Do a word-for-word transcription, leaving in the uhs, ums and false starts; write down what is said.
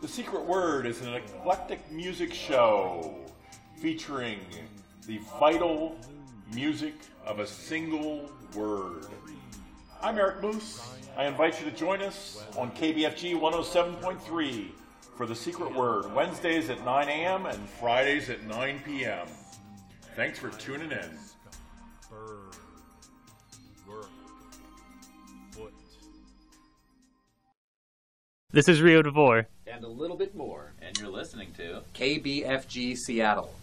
The Secret Word is an eclectic music show featuring the vital music of a single word. I'm Eric Moose. I invite you to join us on K B F G one oh seven point three for The Secret Word, Wednesdays at nine a.m. and Fridays at nine p.m. Thanks for tuning in. This is Rio DeVore. And a little bit more. And you're listening to K B F G Seattle.